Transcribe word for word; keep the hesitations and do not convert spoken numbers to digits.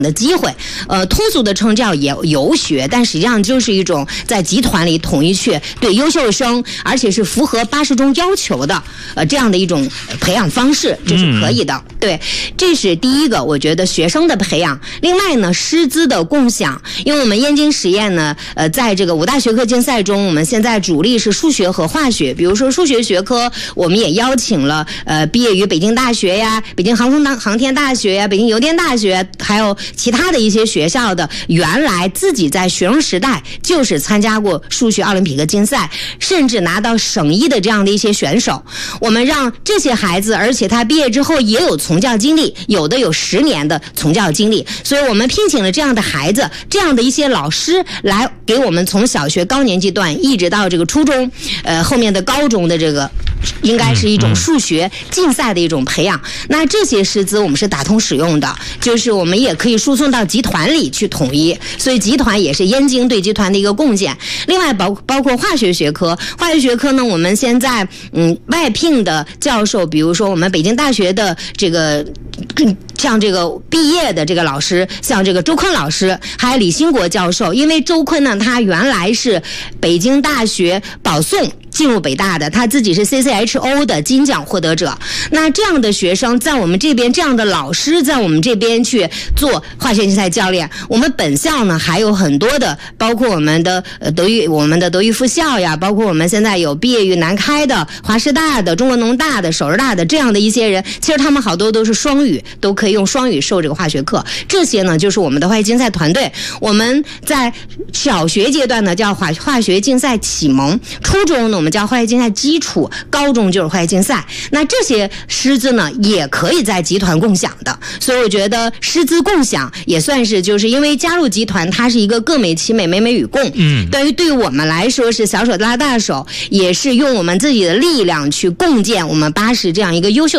的机会，呃，通俗的称叫游游学，但实际上就是一种在集团里统一去对优秀生，而且是符合八十中要求的，呃，这样的一种培养方式，这是可以的。嗯、对，这是第一个，我觉得学生的培养。另外呢，师资的共享，因为我们燕京实验呢，呃，在这个五大学科竞赛中，我们现在主力是数学和化学，比如说数学学科，我们也邀请了呃毕业于北京大学呀、北京航空大航天大学呀、北京邮电大学，还有其他的一些学校的原来自己在学生时代就是参加过数学奥林匹克竞赛，甚至拿到省一的这样的一些选手，我们让这些孩子，而且他毕业之后也有从教经历，有的有十年的从教经历，所以我们聘请了这样的孩子，这样的一些老师来给我们从小学高年级段一直到这个初中，呃后面的高中的这个应该是一种数学竞赛的一种培养。那这些师资我们是打通使用的，就是我们也可以输送到集团里去统一，所以集团也是燕京对集团的一个贡献。另外包包括化学学科，化学学科呢，我们现在嗯外聘的教授，比如说我们北京大学的这个像这个毕业的这个老师，像这个周坤老师，还有李兴国教授，因为周坤呢，他原来是北京大学保送进入北大的，他自己是 C C H O 的金奖获得者。那这样的学生在我们这边，这样的老师在我们这边去做化学竞赛教练。我们本校呢还有很多的，包括我们的呃德育我们的德育附校呀，包括我们现在有毕业于南开的、华师大的、中国农大的、首师大的这样的一些人，其实他们好多都是双语，都可以用双语授这个化学课。这些呢就是我们的化学竞赛团队。我们在小学阶段呢叫化化学竞赛启蒙，初中呢我们叫化学竞赛基础，高中就是化学竞赛。那这些师资呢也可以在集团共享的，所以我觉得师资共享也算是，就是因为加入集团它是一个各美其美，美美与共。嗯，对于对于我们来说是小手拉大手，也是用我们自己的力量去共建我们巴士这样一个优秀